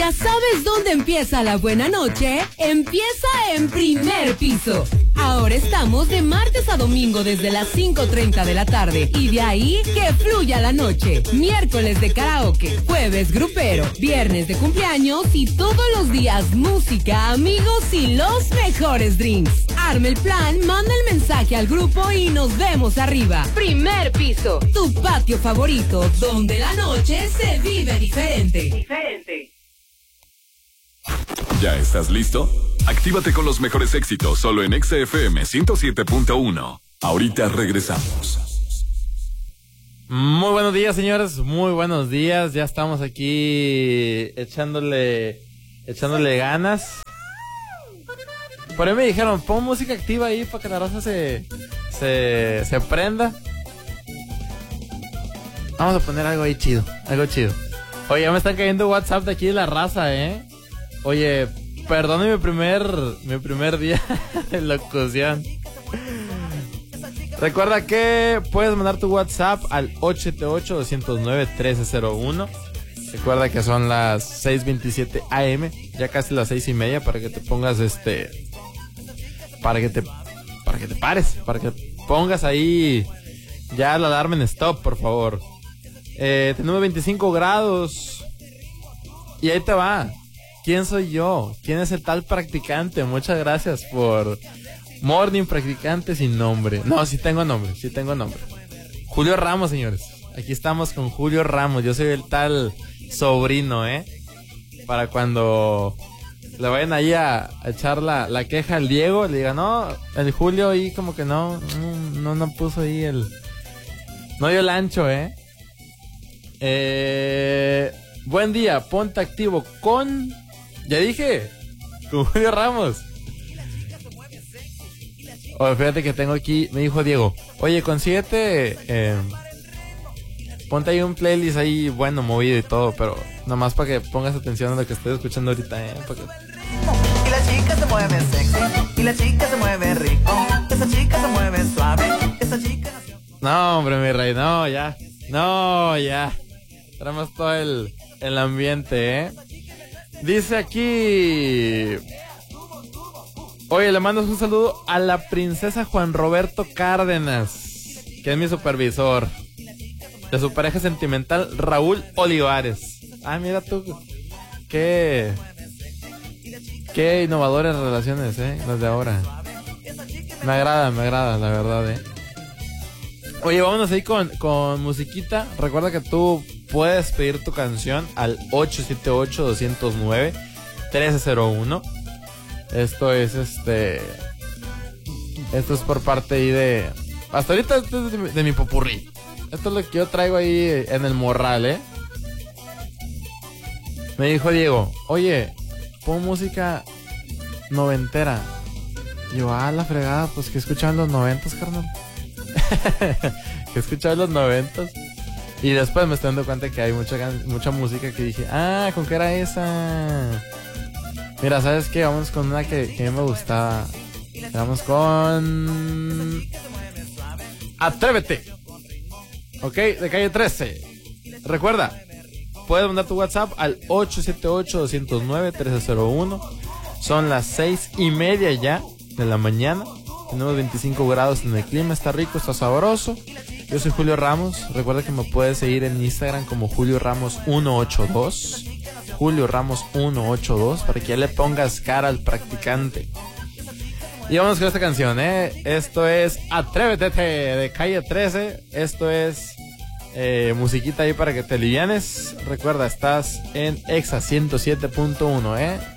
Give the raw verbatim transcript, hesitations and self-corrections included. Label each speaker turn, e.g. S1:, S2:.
S1: ¿Ya sabes dónde empieza la buena noche? Empieza en Primer Piso. Ahora estamos de martes a domingo desde las cinco treinta de la tarde y de ahí que fluya la noche. Miércoles de karaoke, jueves grupero, viernes de cumpleaños y todos los días música, amigos y los mejores drinks. Arma el plan, manda el mensaje al grupo y nos vemos arriba. Primer Piso, tu patio favorito, donde la noche se vive diferente. Diferente.
S2: ¿Ya estás listo? Actívate con los mejores éxitos solo en Exa F M ciento siete punto uno. Ahorita regresamos.
S3: Muy buenos días, señores. Muy buenos días. Ya estamos aquí echándole echándole ganas. Por ahí me dijeron, pon música activa ahí para que la raza se, se, se prenda. Vamos a poner algo ahí chido, algo chido. Oye, ya me están cayendo WhatsApp de aquí de la raza, ¿eh? Oye, perdone mi primer, mi primer día de locución. Recuerda que puedes mandar tu WhatsApp al ocho siete ocho, dos cero nueve, uno tres cero uno. Recuerda que son las seis veintisiete A M, ya casi las seis y media, para que te pongas este... Para que te... Para que te pares, para que pongas ahí ya la alarma en stop, por favor. Eh, tenemos veinticinco grados. Y ahí te va. ¿Quién soy yo? ¿Quién es el tal practicante? Muchas gracias por... Morning practicante sin nombre. No, sí tengo nombre, sí tengo nombre. Julio Ramos, señores. Aquí estamos con Julio Ramos. Yo soy el tal sobrino, ¿eh? Para cuando le vayan ahí a, a echar la, la queja al Diego, le digan, no, el Julio ahí como que no, no, no puso ahí el... No dio el ancho, ¿eh? Eh... Buen día, ponte activo con... Ya dije, con Julio Ramos. Oye, fíjate que tengo aquí, me dijo Diego, oye, consíguete, eh, ponte ahí un playlist ahí, bueno, movido y todo, pero nomás para que pongas atención a lo que estoy escuchando ahorita, eh. Porque...
S4: Y la chica se mueve sexy, y la chica se mueve rico, esa chica se mueve suave, esa chica...
S3: No, hombre, mi rey, no, ya, no, ya. Tenemos todo el, el ambiente, eh. Dice aquí... Oye, le mando un saludo a la princesa Juan Roberto Cárdenas, que es mi supervisor. De su pareja sentimental, Raúl Olivares. Ah, mira tú. Qué... Qué innovadoras relaciones, eh, las de ahora. Me agrada, me agrada, la verdad, eh. Oye, vámonos ahí con, con musiquita. Recuerda que tú puedes pedir tu canción al ocho siete ocho, dos cero nueve, uno tres cero uno. Esto es este... Esto es por parte ahí de... Hasta ahorita esto es de, de mi popurrí. Esto es lo que yo traigo ahí en el morral, ¿eh? Me dijo Diego, oye, pon música noventera. Y yo, ah, la fregada, pues que escuchaban los noventas, carnal. Que escuchaban los noventas. Y después me estoy dando cuenta que hay mucha, mucha música que dije, ah, ¿con qué era esa? Mira, ¿sabes qué? Vamos con una que, que a mí me gustaba. Vamos con... Atrévete. Ok, de Calle trece. Recuerda, puedes mandar tu WhatsApp al ocho siete ocho, dos cero nueve, uno tres cero uno. Son las seis y media ya de la mañana. Tenemos veinticinco grados en el clima. Está rico, está sabroso. Yo soy Julio Ramos. Recuerda que me puedes seguir en Instagram como Julio Ramos ciento ochenta y dos. Julio Ramos ciento ochenta y dos, para que ya le pongas cara al practicante. Y vamos con esta canción, ¿eh? Esto es Atrévete de Calle trece. Esto es eh, musiquita ahí para que te alivianes. Recuerda, estás en Exa ciento siete punto uno, ¿eh?